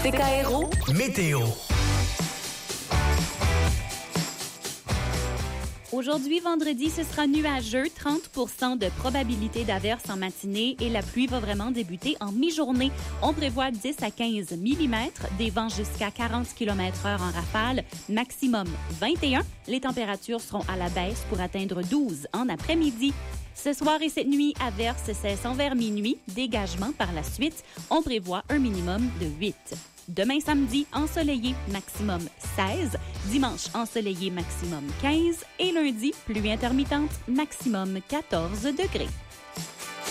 CKRO Météo. Aujourd'hui, vendredi, ce sera nuageux, 30 de probabilité d'averse en matinée et la pluie va vraiment débuter en mi-journée. On prévoit 10 à 15 mm, des vents jusqu'à 40 km/h en rafale, maximum 21. Les températures seront à la baisse pour atteindre 12 en après-midi. Ce soir et cette nuit, averse cessant vers minuit, dégagement par la suite. On prévoit un minimum de 8. Demain samedi, ensoleillé, maximum 16. Dimanche, ensoleillé, maximum 15. Et lundi, pluie intermittente, maximum 14 degrés.